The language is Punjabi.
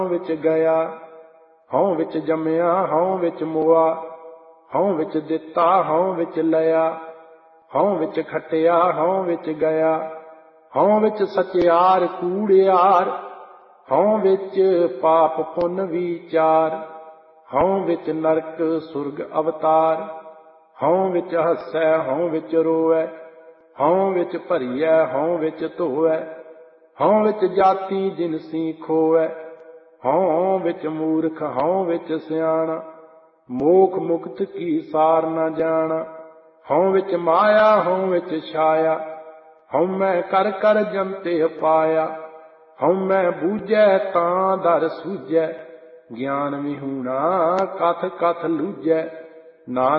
ਵਿੱਚ ਗਿਆ, ਹਉ ਵਿੱਚ ਜੰਮਿਆ ਹਉ ਵਿੱਚ ਮੋਆ, ਹਉ ਵਿੱਚ ਦਿੱਤਾ ਹਉ ਵਿੱਚ ਲਿਆ, ਹਉ ਵਿੱਚ ਖੱਟਿਆ ਹਉ ਵਿੱਚ ਗਿਆ, ਹਉ ਵਿੱਚ ਸਚਿਆਰ ਕੂੜਿਆਰ, ਹਉ ਵਿੱਚ ਪਾਪ ਪੁੰਨ ਵਿਚਾਰ, ਹਉ ਵਿੱਚ ਨਰਕ ਸੁਰਗ ਅਵਤਾਰ, ਹਉ ਵਿੱਚ ਹੱਸੈ ਹਉ ਵਿੱਚ ਰੋਵੈ, ਹਉ ਵਿੱਚ ਭਰੀਐ ਹਉ ਵਿੱਚ ਧੋਵੈ, ਹਉ ਵਿੱਚ ਜਾਤੀ ਜਿਨਸੀ ਖੋਵੈ, ਹਉ ਵਿੱਚ ਮੂਰਖ ਹਉ ਵਿੱਚ ਸਿਆਣਾ, ਮੋਖ ਮੁਕਤ ਕੀ ਸਾਰ ਨ ਜਾਣਾ, ਹਉ ਵਿੱਚ ਮਾਇਆ ਹਉ ਵਿੱਚ ਛਾਇਆ, ਹਉਮੈ ਕਰ ਕਰ ਜੰਤੇ ਪਾਇਆ, ਹਉਮੈ ਬੂਝੈ ਤਾਂ ਦਰ ਸੂਝੈ, ਗਿਆਨ ਵਿਹੂਣਾ ਕਥ ਕਥ ਲੂਝੈ, ਨਾਨਕ